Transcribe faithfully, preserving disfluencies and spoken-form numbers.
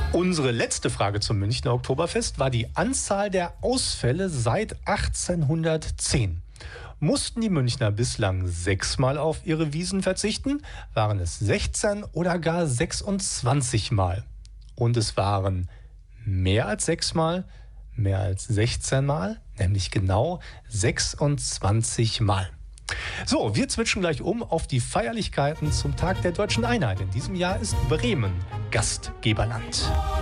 Unsere letzte Frage zum Münchner Oktoberfest war die Anzahl der Ausfälle seit achtzehnhundertzehn. Mussten die Münchner bislang sechsmal auf ihre Wiesn verzichten? Waren es sechzehn oder gar sechsundzwanzig Mal? Und es waren mehr als sechsmal, mehr als sechzehn Mal, nämlich genau sechsundzwanzig Mal. So, wir switchen gleich um auf die Feierlichkeiten zum Tag der Deutschen Einheit. In diesem Jahr ist Bremen Gastgeberland.